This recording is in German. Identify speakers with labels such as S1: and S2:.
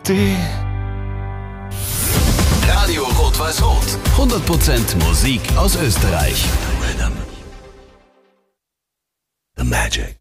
S1: die.
S2: Radio Rot-Weiß-Rot. 100% Musik aus Österreich. The Rhythm. The Magic.